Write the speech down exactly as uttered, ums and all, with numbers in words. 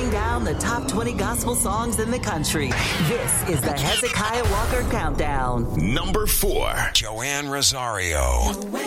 counting down the top twenty gospel songs in the country. This is the Hezekiah Walker Countdown. Number four, Joanne Rosario.